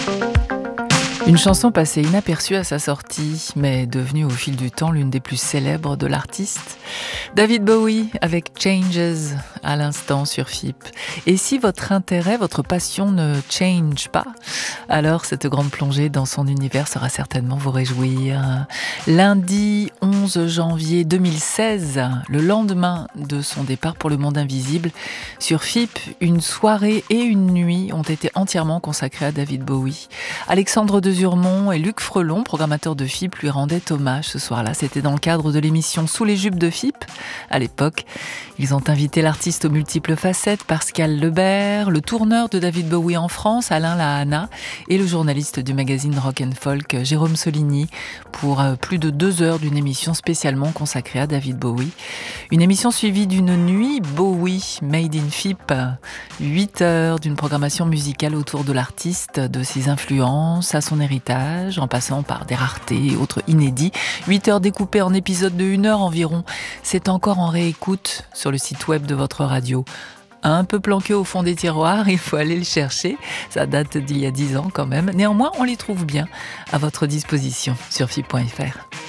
Une chanson passée inaperçue à sa sortie, mais devenue au fil du temps l'une des plus célèbres de l'artiste. David Bowie avec Changes à l'instant sur FIP. Et si votre intérêt, votre passion ne change pas, alors cette grande plongée dans son univers sera certainement vous réjouir. Lundi 11 janvier 2016, le lendemain de son départ pour le monde invisible, sur FIP, une soirée et une nuit ont été entièrement consacrées à David Bowie. Alexandre Desurmont et Luc Frelon, programmateurs de FIP, lui rendaient hommage ce soir-là. C'était dans le cadre de l'émission Sous les jupes de FIP. À l'époque, ils ont invité l'artiste aux multiples facettes, Pascal Lebert, le tourneur de David Bowie en France, Alain Lahana, et le journaliste du magazine Rock & Folk, Jérôme Soligny, pour plus de 2 heures d'une émission spécialement consacrée à David Bowie. Une émission suivie d'une nuit Bowie Made in FIP, 8 heures d'une programmation musicale autour de l'artiste, de ses influences, à son héritage, en passant par des raretés et autres inédits. 8 heures découpées en épisodes de 1 heure environ. C'est encore en réécoute sur le site web de votre radio. Un peu planqué au fond des tiroirs, il faut aller le chercher. Ça date d'il y a 10 ans quand même. Néanmoins, on les trouve bien à votre disposition sur FIP.fr.